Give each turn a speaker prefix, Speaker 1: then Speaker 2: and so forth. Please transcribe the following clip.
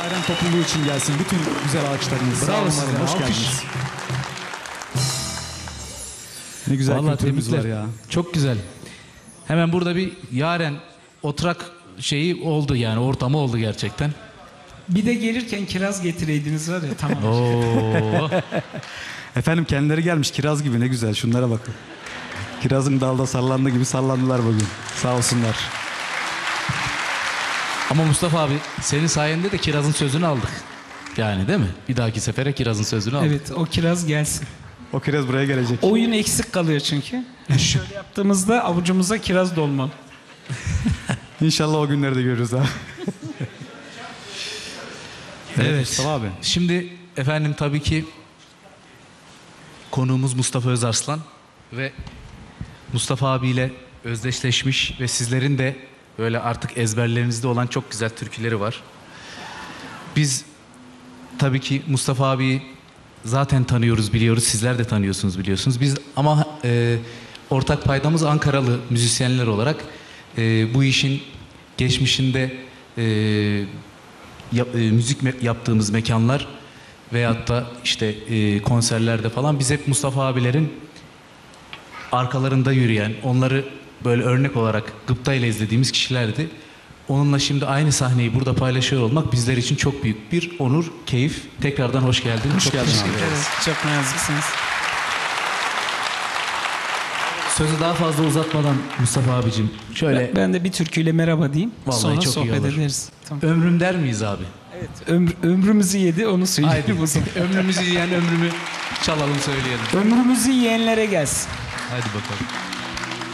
Speaker 1: Yaren topluluğu için gelsin. Bütün güzel ağaçlarınız.
Speaker 2: Bravo
Speaker 1: Sağ olun,
Speaker 2: size,
Speaker 1: hoş
Speaker 2: alkış.
Speaker 1: geldiniz. Ne güzel
Speaker 2: Vallahi
Speaker 1: kültürümüz var
Speaker 2: tebrikler.
Speaker 1: ya.
Speaker 2: Çok güzel. Hemen burada bir Yaren oturak şeyi oldu yani, ortamı oldu gerçekten.
Speaker 3: Bir de gelirken kiraz getireydiniz var ya, tamam.
Speaker 2: Oo.
Speaker 1: Efendim kendileri gelmiş kiraz gibi, ne güzel, şunlara bakın. Kirazın dalda sallandığı gibi sallandılar bugün. Sağ olsunlar.
Speaker 2: Ama Mustafa abi, senin sayende de kirazın sözünü aldık. Yani değil mi? Bir dahaki sefere kirazın sözünü aldık.
Speaker 3: Evet, o kiraz gelsin.
Speaker 1: O kiraz buraya gelecek.
Speaker 3: Oyun eksik kalıyor çünkü. Şöyle yaptığımızda avucumuza kiraz dolmalı.
Speaker 1: İnşallah o günleri de görürüz ha.
Speaker 2: Evet.
Speaker 1: Mustafa abi.
Speaker 2: Şimdi efendim tabii ki konuğumuz Mustafa Özarslan ve Mustafa abiyle özdeşleşmiş ve sizlerin de böyle artık ezberlerinizde olan çok güzel türküleri var. Biz tabii ki Mustafa abiyi zaten tanıyoruz, biliyoruz. Sizler de tanıyorsunuz, biliyorsunuz. Biz ama ortak paydamız Ankaralı müzisyenler olarak bu işin geçmişinde müzik yaptığımız mekanlar veyahut da işte konserlerde falan biz hep Mustafa abilerin arkalarında yürüyen, onları böyle örnek olarak gıptayla izlediğimiz kişilerdi. Onunla şimdi aynı sahneyi burada paylaşıyor olmak bizler için çok büyük bir onur, keyif. Tekrardan hoş geldin.
Speaker 1: Hoş geldin abi.
Speaker 3: Evet, çok naziksiniz.
Speaker 2: Sözü daha fazla uzatmadan Mustafa abicim şöyle
Speaker 3: Ben de bir türküyle merhaba diyeyim.
Speaker 2: Vallahi
Speaker 3: Sonra
Speaker 2: çok iyi
Speaker 3: sohbet
Speaker 2: olur.
Speaker 3: ederiz. Tamam.
Speaker 2: ömrüm der miyiz abi?
Speaker 3: Evet, ömrümüzü yedi, onu söyleyelim
Speaker 2: Haydi
Speaker 3: o zaman.
Speaker 2: ömrümüzü yiyen ömrümü çalalım, söyleyelim.
Speaker 3: Ömrümüzü yiyenlere gelsin.
Speaker 2: Hadi bakalım.